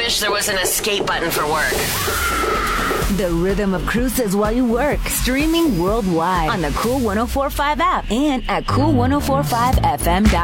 wish there was an escape button for work. The rhythm of cruises while you work. Streaming worldwide on the Cool 104.5 app and at cool1045fm.com.